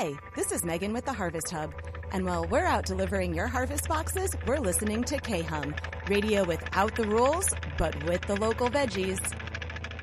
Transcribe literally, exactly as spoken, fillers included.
Hey, this is Megan with the Harvest Hub. And while we're out delivering your harvest boxes, we're listening to K-Hum, radio without the rules, but with the local veggies.